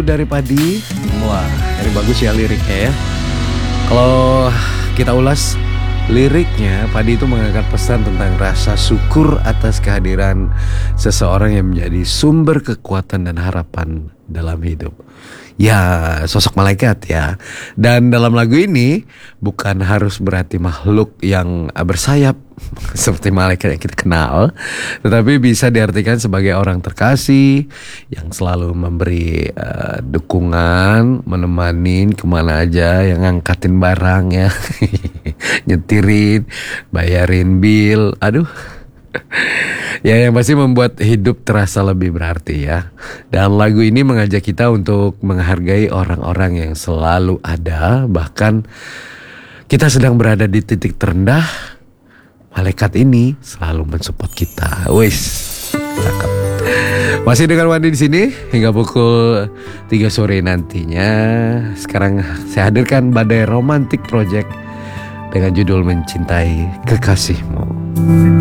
dari Padi. Wah, ini bagus ya liriknya ya. Kalau kita ulas liriknya, Padi itu mengangkat pesan tentang rasa syukur atas kehadiran seseorang yang menjadi sumber kekuatan dan harapan dalam hidup. Ya, sosok malaikat ya. Dan dalam lagu ini bukan harus berarti makhluk yang bersayap seperti malaikat yang kita kenal, tetapi bisa diartikan sebagai orang terkasih yang selalu memberi dukungan, menemani kemana aja, yang ngangkatin barang ya, nyetirin, bayarin bill, aduh. Ya, yang pasti membuat hidup terasa lebih berarti ya. Dan lagu ini mengajak kita untuk menghargai orang-orang yang selalu ada. Bahkan kita sedang berada di titik terendah, malaikat ini selalu mensupport kita. Wis, cakep. Masih dengan Wandi di sini hingga pukul 3 sore nantinya. Sekarang saya hadirkan Badai Romantic Project dengan judul Mencintai Kekasihmu.